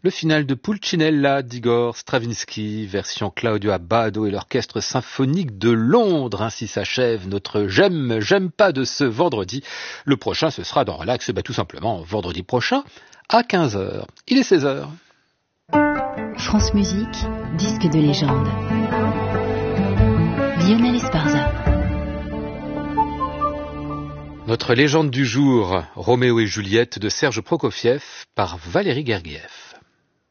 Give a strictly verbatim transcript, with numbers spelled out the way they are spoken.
Le final de Pulcinella d'Igor Stravinsky, version Claudio Abbado et l'Orchestre Symphonique de Londres. Ainsi s'achève notre J'aime, j'aime pas de ce vendredi. Le prochain, ce sera dans Relax, bah, tout simplement vendredi prochain à quinze heures. Il est seize heures. France Musique, disque de légende. Lionel Esparza. Notre légende du jour, Roméo et Juliette de Serge Prokofiev par Valéry Gergiev.